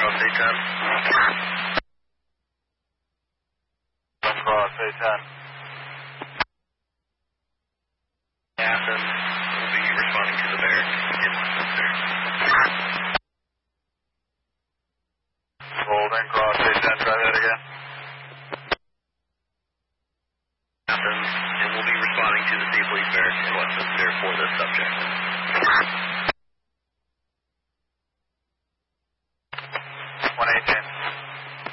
cross 810. Don't cross 810. Athens will be responding to the bear in Westminster. Golden cross 810, try that again. Athens, and we'll be responding to the State Police barracks in Westminster for this subject.